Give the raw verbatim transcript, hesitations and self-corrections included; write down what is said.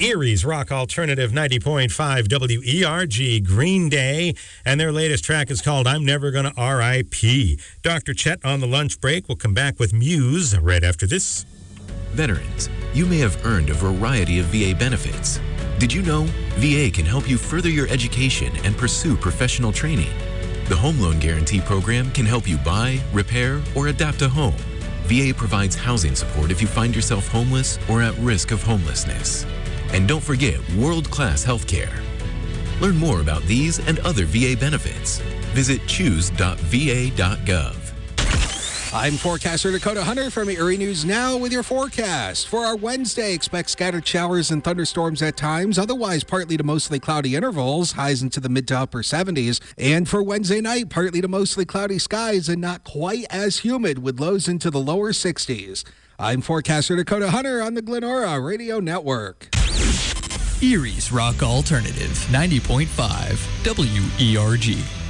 Erie's Rock Alternative ninety point five W E R G, Green Day, and their latest track is called I'm Never Gonna R I P. Doctor Chet on the lunch break. We'll come back with Muse right after this. Veterans, you may have earned a variety of V A benefits. Did you know V A can help you further your education and pursue professional training? The Home Loan Guarantee Program can help you buy, repair, or adapt a home. V A provides housing support if you find yourself homeless or at risk of homelessness. And don't forget world-class health care. Learn more about these and other V A benefits. Visit choose dot v a dot gov. I'm forecaster Dakota Hunter from Erie News Now with your forecast. For our Wednesday, expect scattered showers and thunderstorms at times, otherwise partly to mostly cloudy intervals, highs into the mid to upper seventies. And for Wednesday night, partly to mostly cloudy skies and not quite as humid with lows into the lower sixties. I'm forecaster Dakota Hunter on the Glenora Radio Network. Erie's Rock Alternative ninety point five W E R G.